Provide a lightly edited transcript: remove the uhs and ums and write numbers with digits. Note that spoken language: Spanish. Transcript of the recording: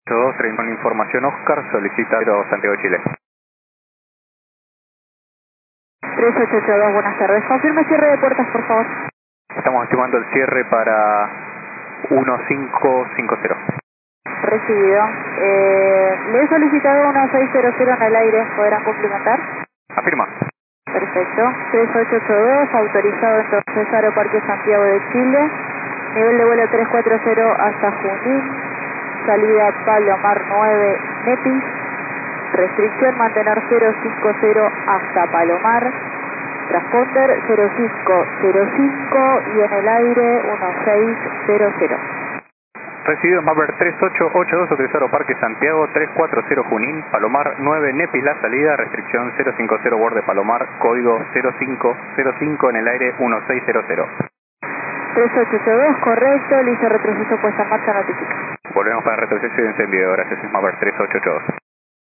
2, con información Oscar, solicita Santiago de Chile. 3882, buenas tardes. Confirme cierre de puertas, por favor. Estamos estimando el cierre para 1550. Recibido. Le he solicitado 1600 en el aire. ¿Podrán cumplimentar? Afirma. Perfecto. 3882, autorizado entonces Aeroparque Santiago de Chile. Nivel de vuelo 340 hasta Junín. Salida Palomar 9, Nepis. Restricción mantener 050 hasta Palomar. Transponder 0505 y en el aire 1600. Recibido Mapper 3882, autorizado Parque Santiago, 340 Junín, Palomar 9, Nepis la salida, restricción 050 borde Palomar, código 0505 en el aire 1600. 3882, correcto, listo, retroceso puesta en marcha, notifica. Volvemos para retroceso y encendido, gracias, es Mapper 3882.